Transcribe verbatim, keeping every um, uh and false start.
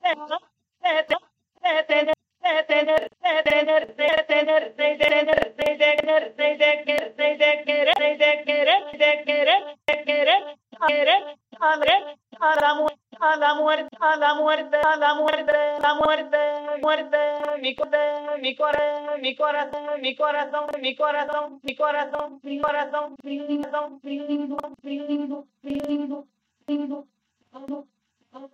A la muerte, a la muerte, a la muerte, a la muerte, la muerte, muerte, mi corazón, mi corazón, mi corazón, mi corazón, mi corazón, mi corazón, mi corazón, mi corazón, mi corazón, mi corazón, mi corazón, mi corazón, mi corazón,